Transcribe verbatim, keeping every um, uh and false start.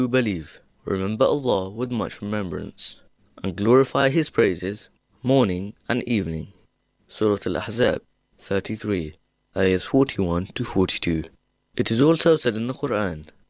who believe, remember Allah with much remembrance, and glorify His praises morning and evening. Surah Al-Ahzab thirty-three, ayahs forty-one to forty-two. It is also said in the Quran,